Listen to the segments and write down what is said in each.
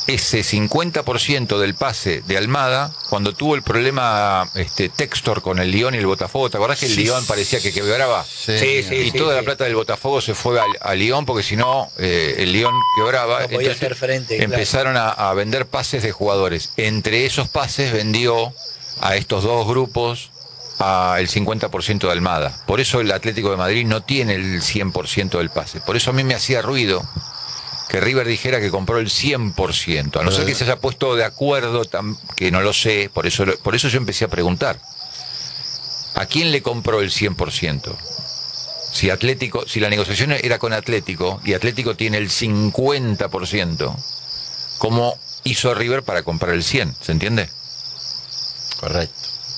ese 50% del pase de Almada, cuando tuvo el problema Textor con el Lyon y el Botafogo, ¿te acordás que el Lyon parecía que quebraba? Y toda la plata del Botafogo se fue al Lyon, porque si no, el Lyon quebraba. No podía hacer frente, empezaron a vender pases de jugadores. Entre esos pases vendió a estos dos grupos el 50% de Almada. Por eso el Atlético de Madrid no tiene el 100% del pase. Por eso a mí me hacía ruido que River dijera que compró el 100%, a no ser que se haya puesto de acuerdo, que no lo sé, por eso yo empecé a preguntar. ¿A quién le compró el 100%? Si la negociación era con Atlético, y Atlético tiene el 50%, ¿cómo hizo River para comprar el 100%? ¿Se entiende? Correcto.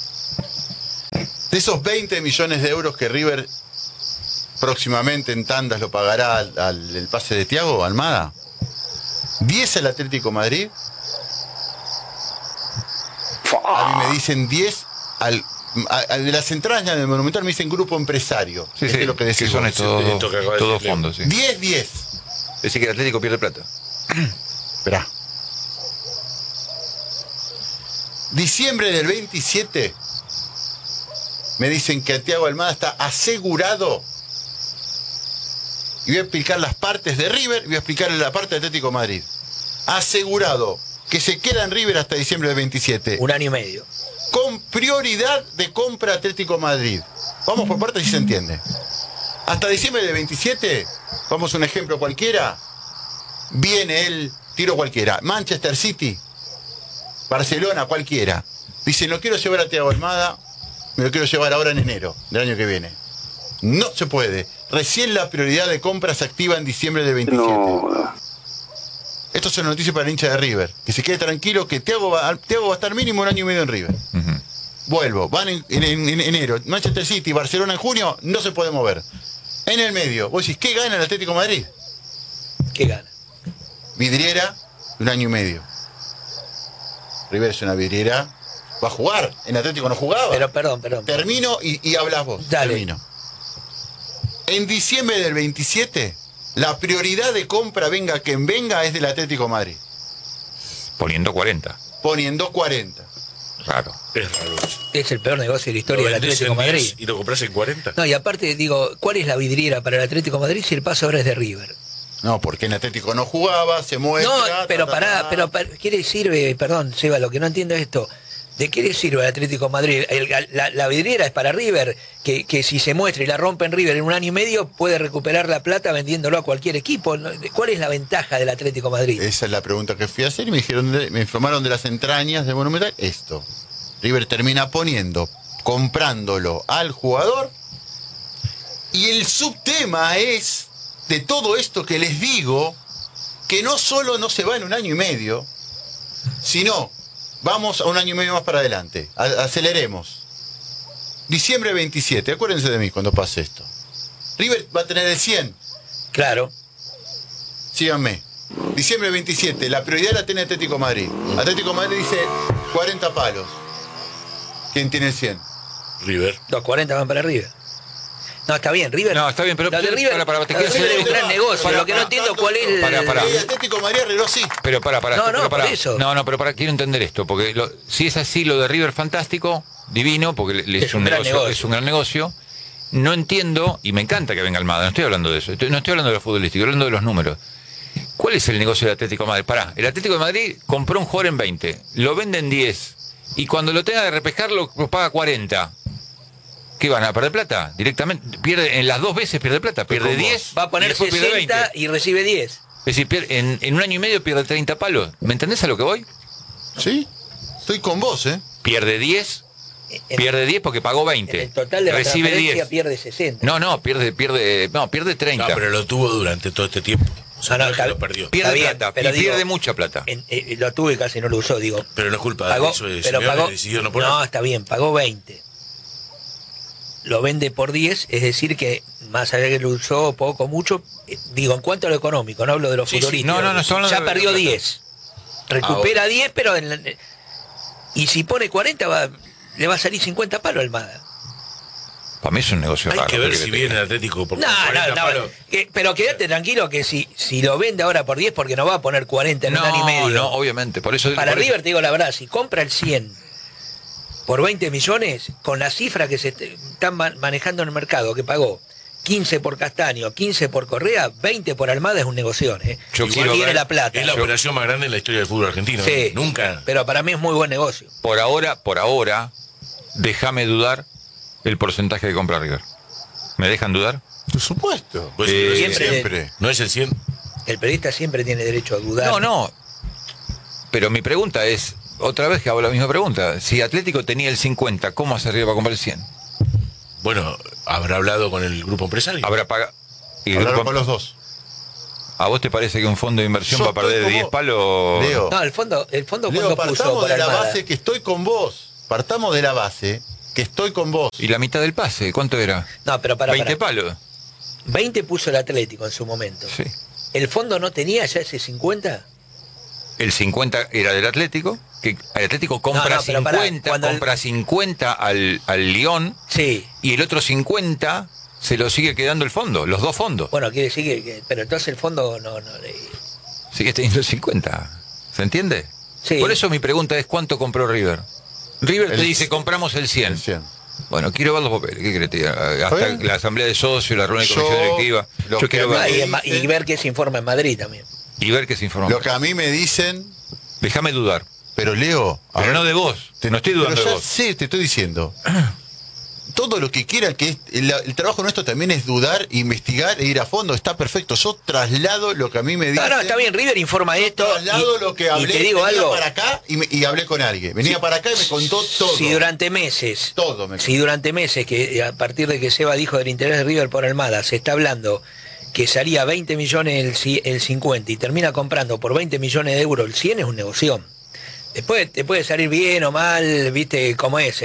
De esos 20 millones de euros que River próximamente en tandas lo pagará el pase de Thiago Almada, 10 al Atlético Madrid. A mí me dicen 10 de las entrañas del Monumental, me dicen grupo empresario. Sí, es lo que decís, son todos fondos. Sí. 10. Es decir, que el Atlético pierde plata. Esperá. Diciembre del 27, me dicen que Thiago Almada está asegurado. Y voy a explicar las partes de River y voy a explicar la parte de Atlético de Madrid. Asegurado que se queda en River hasta diciembre del 27. Un año y medio. Con prioridad de compra Atlético de Madrid. Vamos por partes si se entiende. Hasta diciembre del 27, vamos a un ejemplo cualquiera, viene el tiro cualquiera. Manchester City, Barcelona, cualquiera. Dice, no quiero llevar a Thiago Almada, me lo quiero llevar ahora en enero del año que viene. No se puede. Recién la prioridad de compra se activa en diciembre del 27. No. Esto es una noticia para el hincha de River. Que se quede tranquilo que Thiago va a estar mínimo un año y medio en River. Vuelvo. Van en enero. Manchester City, Barcelona en junio, no se puede mover. En el medio, vos decís, ¿qué gana el Atlético de Madrid? ¿Qué gana? Vidriera de un año y medio. River es una vidriera. Va a jugar. En Atlético no jugaba. Pero perdón. Termino y hablas vos. Dale. Termino. En diciembre del 27, la prioridad de compra, venga quien venga, es del Atlético de Madrid. Poniendo 40. Poniendo 40. Raro. Es raro. Es el peor negocio de la historia del Atlético de Madrid. ¿Y lo compras en 40? No, y aparte, digo, ¿cuál es la vidriera para el Atlético de Madrid si el paso ahora es de River? No, porque en Atlético no jugaba, se muestra... No, pero ¿qué le sirve? Perdón, Seba, lo que no entiendo es esto. ¿De qué le sirve al Atlético de Madrid? La vidriera es para River, que si se muestra y la rompe en River en un año y medio, puede recuperar la plata vendiéndolo a cualquier equipo. ¿Cuál es la ventaja del Atlético de Madrid? Esa es la pregunta que fui a hacer y me informaron de las entrañas de Monumental. Esto. River termina comprándolo al jugador. Y el subtema es, de todo esto que les digo, que no solo no se va en un año y medio, sino... Vamos a un año y medio más para adelante. Aceleremos. Diciembre 27. Acuérdense de mí cuando pase esto. River va a tener el 100. Claro. Síganme. Diciembre 27. La prioridad la tiene Atlético de Madrid. Atlético de Madrid dice 40 palos. ¿Quién tiene el 100? River. Los 40 van para River. No, está bien, River. No, está bien, pero... Lo de River te quiero hacer un gran negocio. Lo que no entiendo cuál es el... Atlético de Madrid arregló sí. Pero por eso. Quiero entender esto, porque si es así, lo de River fantástico, divino, porque es un gran negocio. No entiendo, y me encanta que venga Almada, no estoy hablando de eso, no estoy hablando de lo futbolístico, estoy hablando de los números. ¿Cuál es el negocio del Atlético de Madrid? El Atlético de Madrid compró un jugador en 20, lo vende en 10, y cuando lo tenga de repescar lo paga 40. ¿Qué van a perder plata? Directamente, en las dos veces pierde plata, pierde 10. Va a poner 60 y recibe 10. Es decir, en un año y medio pierde 30 palos. ¿Me entendés a lo que voy? Sí, estoy con vos, ¿eh? Pierde 10, porque pagó 20. En el total de la recibe 10. Pierde 60. Pierde 30. No, pero lo tuvo durante todo este tiempo. O sea, no lo perdió. Pierde plata, pierde mucha plata. Lo tuvo y casi no lo usó, digo. Pero no es culpa de eso, decidió no poner. No, está bien, pagó 20. Lo vende por 10, es decir que más allá que lo usó poco, mucho, digo, en cuanto a lo económico, no hablo de los futbolistas. Ya perdió 10. Recupera 10, pero y si pone 40 le va a salir 50 palos Almada. Para mí es un negocio Hay raro. que ver si viene el Atlético por No, pero quédate tranquilo que si lo vende ahora por 10, porque no va a poner 40 en un año y medio. No, obviamente. Por eso, River, te digo la verdad, si compra el 100 por 20 millones, con la cifra que se están manejando en el mercado, que pagó 15 por Castaño, 15 por Correa, 20 por Almada, es un negocio, Yo quiero tiene ver, la plata. Es la operación más grande en la historia del fútbol argentino. Sí, Nunca. Pero para mí es muy buen negocio. Por ahora, déjame dudar el porcentaje de compra River. ¿Me dejan dudar? Por supuesto. Pues siempre. No es el 100. El periodista siempre tiene derecho a dudar. No. Pero mi pregunta es, otra vez que hago la misma pregunta. Si Atlético tenía el 50, ¿cómo hace River para comprar el 100? Bueno, habrá hablado con el grupo empresario. Habrá pagado. Hablaron con los dos. ¿A vos te parece que un fondo de inversión Yo va a perder estoy 10 palos? Leo. No, el fondo Leo, cuando puso partamos por de la Almada. base que estoy con vos. Partamos de la base que estoy con vos. ¿Y la mitad del pase? ¿Cuánto era? No, pero 20 palos. 20 puso el Atlético en su momento. Sí. ¿El fondo no tenía ya ese 50? El 50 era del Atlético, que el Atlético compra No, pero pará, 50, cuando compra 50 al Lyon, Sí. y el otro 50 se lo sigue quedando el fondo, los dos fondos. Bueno, quiere decir pero entonces el fondo no Sigue teniendo el 50. ¿Se entiende? Sí. Por eso mi pregunta es, ¿cuánto compró River? River te El- dice, compramos el 100. El 100. Bueno, quiero ver los papeles. ¿Qué querés? ¿Está Hasta bien? la asamblea de socios, la reunión de Yo, comisión directiva. lo Yo que quiero me ver. y ver qué se informa en Madrid también. Y ver qué se informa. Lo que a mí me dicen, Déjame dudar. pero Leo. a Pero ver, no de vos. No estoy dudando pero de ya vos. sé, te estoy diciendo. Todo lo que quiera, que el trabajo nuestro también es dudar, investigar e ir a fondo. Está perfecto. Yo traslado lo que a mí me dicen. No, está bien, River informa esto. Traslado lo que hablé. Y te digo venía algo. para acá y hablé con alguien. Venía para acá y me contó todo. Si durante meses, Todo me si durante meses, que a partir de que Seba dijo del interés de River por Almada, se está hablando que salía 20 millones el 50 y termina comprando por 20 millones de euros el 100, es un negocio. Después te puede salir bien o mal, viste cómo es,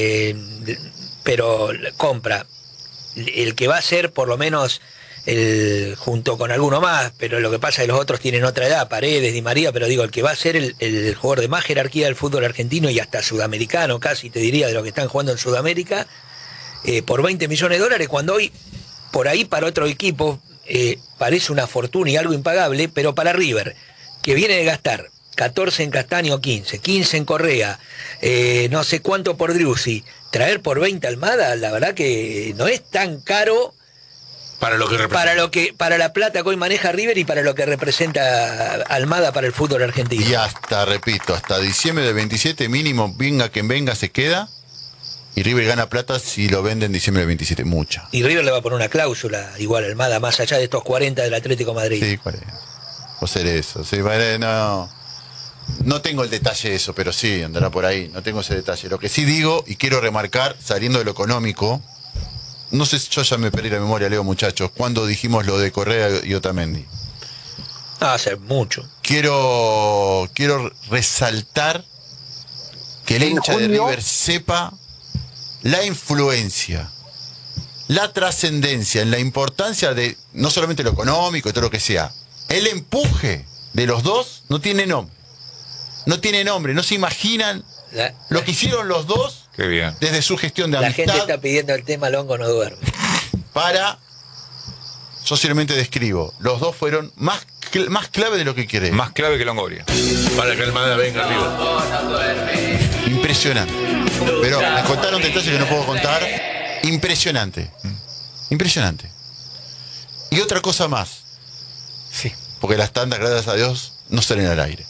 pero compra. El que va a ser por lo menos junto con alguno más, pero lo que pasa es que los otros tienen otra edad, Paredes, Di María, pero digo, el que va a ser el jugador de más jerarquía del fútbol argentino y hasta sudamericano, casi te diría, de los que están jugando en Sudamérica, por 20 millones de dólares, cuando hoy, por ahí para otro equipo, parece una fortuna y algo impagable, pero para River, que viene de gastar 14 en Castaño, 15 en Correa, no sé cuánto por Driussi, traer por 20 Almada, la verdad que no es tan caro Para lo que representa. para la plata que hoy maneja River y para lo que representa Almada para el fútbol argentino. Y hasta, repito, hasta diciembre del 27 mínimo, venga quien venga, se queda. Y River gana plata si lo vende en diciembre del 27. Mucha. Y River le va a poner una cláusula igual a Almada, más allá de estos 40 del Atlético de Madrid. Sí, 40. O ser eso. Sí, no tengo el detalle de eso, pero sí, andará por ahí. No tengo ese detalle. Lo que sí digo, y quiero remarcar, saliendo de lo económico, no sé, yo ya me perdí la memoria, Leo, muchachos, cuando dijimos lo de Correa y Otamendi. No, hace mucho. Quiero resaltar que el hincha de River sepa la influencia, la trascendencia, en la importancia de no solamente lo económico y todo lo que sea. El empuje de los dos no tiene nombre. No tiene nombre, no se imaginan lo que hicieron los dos. Qué bien. Desde su gestión de La amistad gente está pidiendo el tema Longo no duerme. para, yo simplemente describo, los dos fueron más clave de lo que quiere. Más clave que Longoria. Para que Almada venga arriba. Impresionante. Pero me contaron detalles que no puedo contar. Impresionante. Impresionante. Y otra cosa más. Sí. Porque las tandas, gracias a Dios, no salen al aire.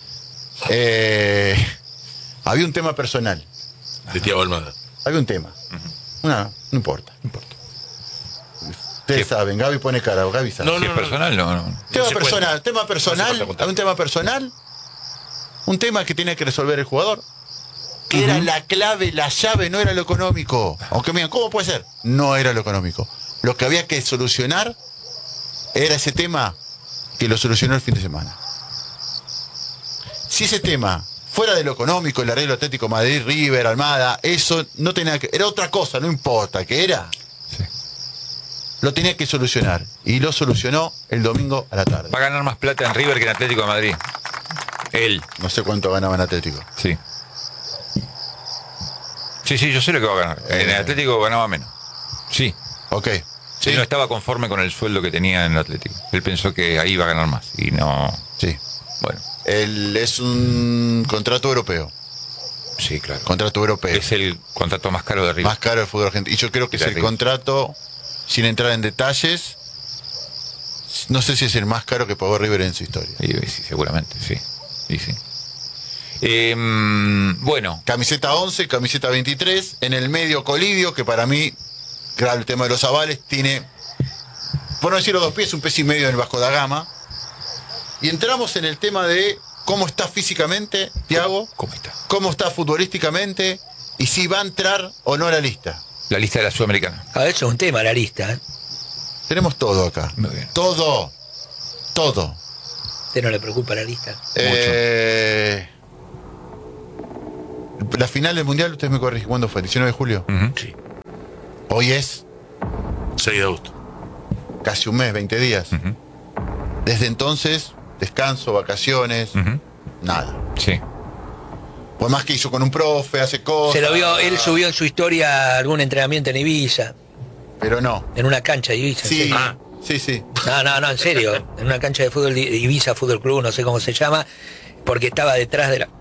Había un tema personal. De Thiago Almada. Había un tema. No importa. Ustedes saben, Gaby pone cara, Gaby sabe. No, Si es personal, no. Tema se personal, cuenta. No hace falta contar. hay un tema personal, un tema que tiene que resolver el jugador, que era la clave, la llave, no era lo económico. Aunque me digan, ¿cómo puede ser? No era lo económico. Lo que había que solucionar era ese tema que lo solucionó el fin de semana. Si ese tema fuera de lo económico, el arreglo Atlético Madrid, River, Almada, eso no tenía que... Era otra cosa, no importa, ¿qué era? Sí. Lo tenía que solucionar. Y lo solucionó el domingo a la tarde. Va a ganar más plata en River que en Atlético de Madrid. Él. No sé cuánto ganaba en Atlético. Sí. Sí, yo sé lo que va a ganar. En el Atlético ganaba menos. Sí. Ok. Sí. Él no estaba conforme con el sueldo que tenía en el Atlético. Él pensó que ahí iba a ganar más. Y no. Sí. Bueno. Él es un contrato europeo. Sí, claro. Contrato europeo. Es el contrato más caro de River. Más caro del fútbol argentino. Y yo creo que es De el River. contrato, sin entrar en detalles, no sé si es el más caro que pagó River en su historia. Y sí, seguramente, sí. Y sí. Bueno. Camiseta 11, camiseta 23, en el medio Colidio, que para mí, claro, el tema de los avales, tiene, por no decir los 2 pies, un pez y medio en el Vasco da Gama. Y entramos en el tema de cómo está físicamente, Thiago, ¿Cómo está? cómo está futbolísticamente, y si va a entrar o no a la lista. La lista de la Sudamericana. Eso es un tema, la lista. ¿Eh? Tenemos todo acá. Muy bien. Todo. Todo. ¿A usted no le preocupa la lista? La final del Mundial, usted me corrige, ¿cuándo fue? ¿El 19 de julio? Ujú. Sí. Hoy es 6 de agosto. casi un mes, 20 días. Ujú. Desde entonces, descanso, vacaciones, Ujú. nada. Sí. Por más que hizo con un profe, hace cosas. Se lo vio, él subió en su historia algún entrenamiento en Ibiza, Pero no. en una cancha de Ibiza. Sí, ¿sí? sí. No, en serio. En una cancha de fútbol de Ibiza Fútbol Club, no sé cómo se llama, porque estaba detrás de la